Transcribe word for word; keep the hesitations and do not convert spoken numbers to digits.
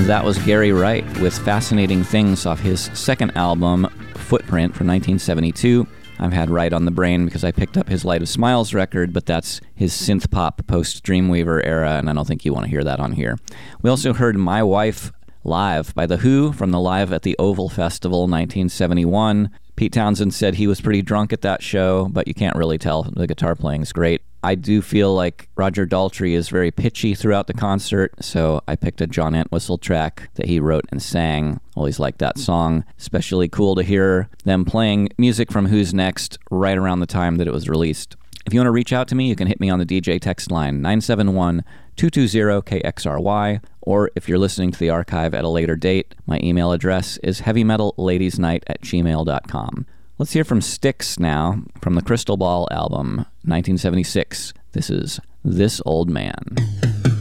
That was Gary Wright with Fascinating Things off his second album, Footprint, from nineteen seventy-two. I've had Wright on the brain because I picked up his Light of Smiles record, but that's his synth-pop post-Dreamweaver era, and I don't think you want to hear that on here. We also heard My Wife live by The Who from the Live at the Oval Festival nineteen seventy-one. Pete Townsend said he was pretty drunk at that show, but you can't really tell. The guitar playing is great. I do feel like Roger Daltrey is very pitchy throughout the concert, so I picked a John Entwistle track that he wrote and sang. Always liked that song. Especially cool to hear them playing music from Who's Next right around the time that it was released. If you want to reach out to me, you can hit me on the D J text line nine seven one, two two zero, K X R Y, or if you're listening to the archive at a later date, my email address is heavymetalladiesnight at gmail dot com. Let's hear from Styx now, from the Crystal Ball album, nineteen seventy-six. This is This Old Man.